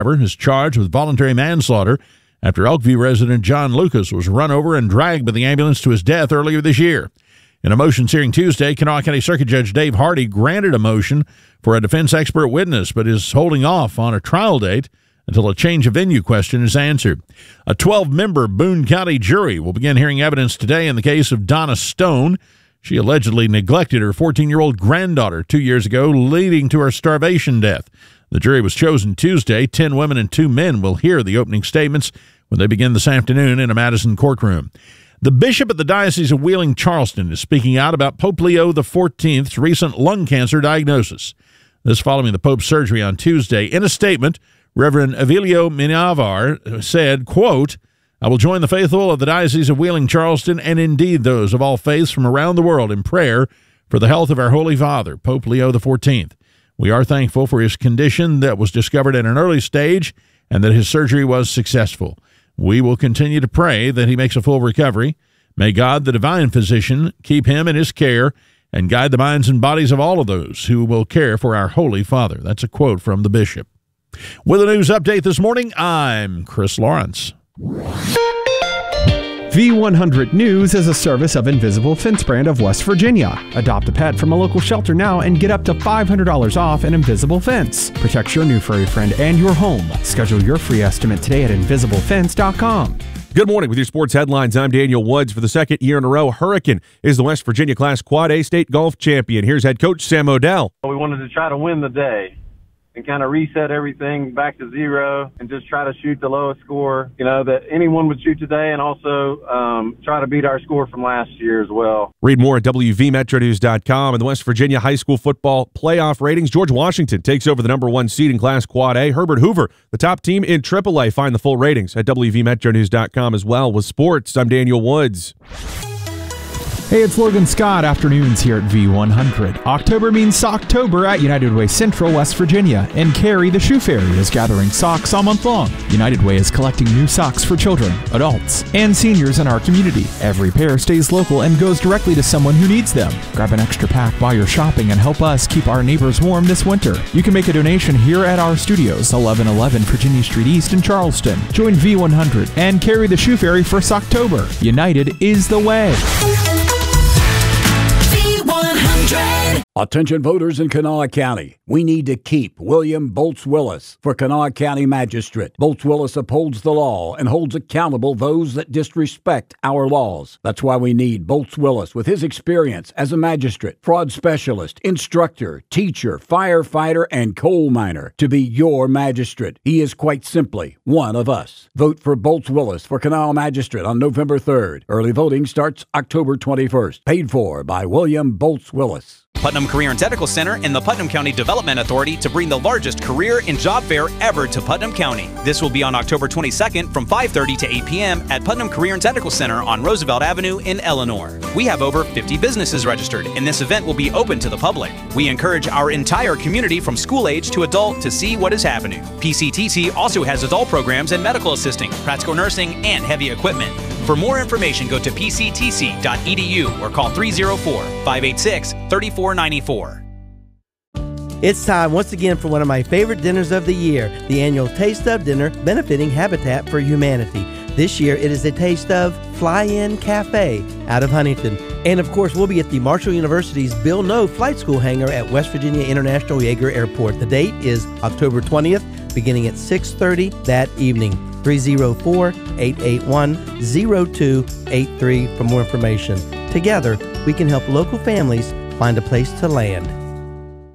is charged with voluntary manslaughter after Elkview resident John Lucas was run over and dragged by the ambulance to his death earlier this year. In a motions hearing Tuesday, Kanawha County Circuit Judge Dave Hardy granted a motion for a defense expert witness, but is holding off on a trial date until a change of venue question is answered. A 12-member Boone County jury will begin hearing evidence today in the case of Donna Stone. She allegedly neglected her 14-year-old granddaughter 2 years ago, leading to her starvation death. The jury was chosen Tuesday. 10 women and 2 men will hear the opening statements when they begin this afternoon in a Madison courtroom. The bishop of the Diocese of Wheeling-Charleston is speaking out about Pope Leo XIV's recent lung cancer diagnosis. This following the Pope's surgery on Tuesday. In a statement, Reverend Avilio Minavar said, quote, "I will join the faithful of the Diocese of Wheeling-Charleston and indeed those of all faiths from around the world in prayer for the health of our Holy Father, Pope Leo XIV. We are thankful for his condition that was discovered at an early stage and that his surgery was successful. We will continue to pray that he makes a full recovery. May God, the divine physician, keep him in his care and guide the minds and bodies of all of those who will care for our Holy Father." That's a quote from the bishop. With a news update this morning, I'm Chris Lawrence. V100 News is a service of Invisible Fence brand of West Virginia. Adopt a pet from a local shelter now and get up to $500 off an Invisible Fence. Protect your new furry friend and your home. Schedule your free estimate today at invisiblefence.com. Good morning with your sports headlines. I'm Daniel Woods. For the second year in a row, Hurricane is the West Virginia Class Quad A State Golf Champion. Here's head coach Sam Odell. We wanted to try to win the day and kind of reset everything back to zero and just try to shoot the lowest score, that anyone would shoot today, and also try to beat our score from last year as well. Read more at WVMetroNews.com. And the West Virginia High School Football Playoff ratings. George Washington takes over the number 1 seed in Class Quad A. Herbert Hoover, the top team in AAA. Find the full ratings at WVMetroNews.com as well. With sports, I'm Daniel Woods. Hey, it's Logan Scott. Afternoons here at V100. October means Socktober at United Way Central, West Virginia. And Carrie, the Shoe Fairy, is gathering socks all month long. United Way is collecting new socks for children, adults, and seniors in our community. Every pair stays local and goes directly to someone who needs them. Grab an extra pack while you're shopping and help us keep our neighbors warm this winter. You can make a donation here at our studios, 1111 Virginia Street East in Charleston. Join V100 and Carrie the Shoe Fairy for Socktober. United is the way. Attention voters in Kanawha County. We need to keep William Bolts Willis for Kanawha County Magistrate. Bolts Willis upholds the law and holds accountable those that disrespect our laws. That's why we need Bolts Willis with his experience as a magistrate, fraud specialist, instructor, teacher, firefighter, and coal miner to be your magistrate. He is quite simply one of us. Vote for Bolts Willis for Kanawha Magistrate on November 3rd. Early voting starts October 21st. Paid for by William Bolts Willis. Putnam Career and Technical Center and the Putnam County Development Authority to bring the largest career and job fair ever to Putnam County. This will be on October 22nd from 5:30 to 8 p.m. at Putnam Career and Technical Center on Roosevelt Avenue in Eleanor. We have over 50 businesses registered, and this event will be open to the public. We encourage our entire community from school age to adult to see what is happening. PCTC also has adult programs and medical assisting, practical nursing, and heavy equipment. For more information, go to pctc.edu or call 304-586-3494. It's time once again for one of my favorite dinners of the year, the annual Taste of Dinner benefiting Habitat for Humanity. This year it is a Taste of Fly-In Cafe out of Huntington. And of course we'll be at the Marshall University's Bill Noe Flight School hangar at West Virginia International Yeager Airport. The date is October 20th, beginning at 6:30 that evening. 304-881-0283 for more information. Together, we can help local families find a place to land.